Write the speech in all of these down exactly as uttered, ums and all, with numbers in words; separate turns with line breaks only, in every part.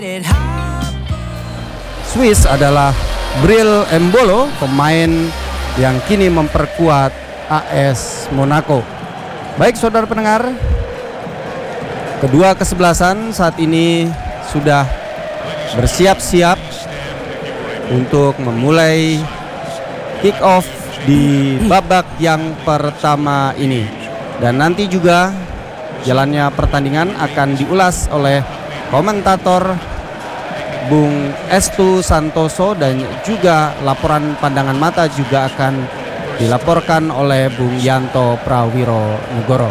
Swiss adalah Bril Embolo, pemain yang kini memperkuat A S Monaco. Baik saudara pendengar, kedua kesebelasan saat ini sudah bersiap-siap untuk memulai kick off di babak yang pertama ini. Dan nanti juga jalannya pertandingan akan diulas oleh komentator Bung Estu Santoso, dan juga laporan pandangan mata juga akan dilaporkan oleh Bung Yanto Prawiro Negoro.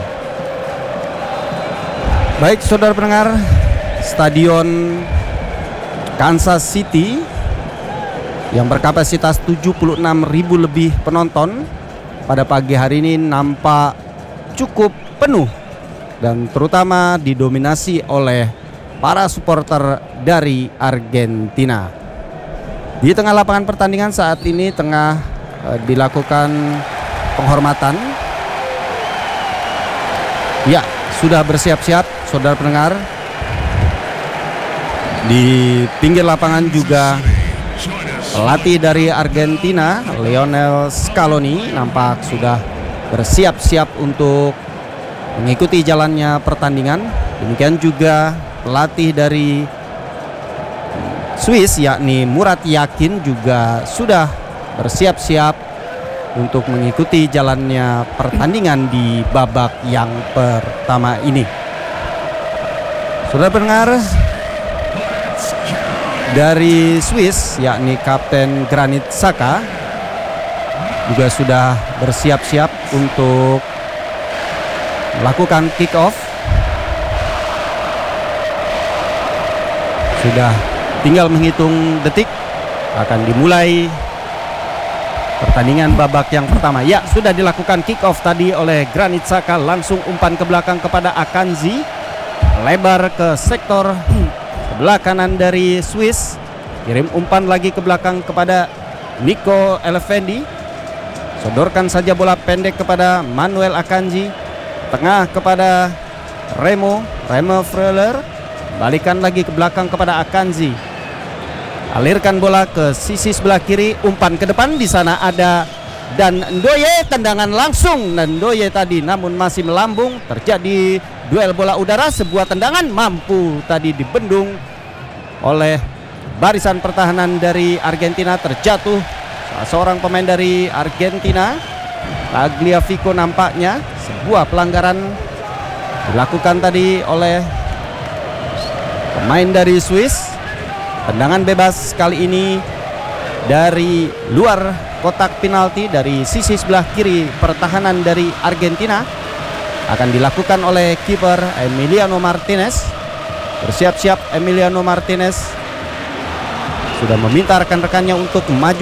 Baik saudara pendengar, Stadion Kansas City yang berkapasitas tujuh puluh enam ribu lebih penonton pada pagi hari ini nampak cukup penuh, dan terutama didominasi oleh para supporter dari Argentina. Di tengah lapangan pertandingan saat ini tengah uh, dilakukan penghormatan. Ya, sudah bersiap-siap saudara pendengar. Di pinggir lapangan juga pelatih dari Argentina, Lionel Scaloni, nampak sudah bersiap-siap untuk mengikuti jalannya pertandingan. Demikian juga pelatih dari Swiss yakni Murat Yakin juga sudah bersiap-siap untuk mengikuti jalannya pertandingan di babak yang pertama ini. Saudara pendengar, dari Swiss yakni Kapten Granit Xhaka juga sudah bersiap-siap untuk melakukan kick off. Sudah tinggal menghitung detik akan dimulai pertandingan babak yang pertama. Ya, sudah dilakukan kick off tadi oleh Granit Xhaka, langsung umpan ke belakang kepada Akanji, lebar ke sektor sebelah kanan dari Swiss, kirim umpan lagi ke belakang kepada Nico Elefendi, sodorkan saja bola pendek kepada Manuel Akanji, tengah kepada Remo Remo Freuler, balikan lagi ke belakang kepada Akanji, alirkan bola ke sisi sebelah kiri, umpan ke depan, di sana ada dan Ndoye, tendangan langsung dan Ndoye tadi, namun masih melambung. Terjadi duel bola udara, sebuah tendangan mampu tadi dibendung oleh barisan pertahanan dari Argentina. Terjatuh salah seorang pemain dari Argentina, Tagliafico nampaknya. Sebuah pelanggaran dilakukan tadi oleh pemain dari Swiss. Tendangan bebas kali ini dari luar kotak penalti dari sisi sebelah kiri pertahanan dari Argentina akan dilakukan oleh kiper Emiliano Martinez. Bersiap-siap Emiliano Martinez sudah meminta rekan-rekannya untuk maju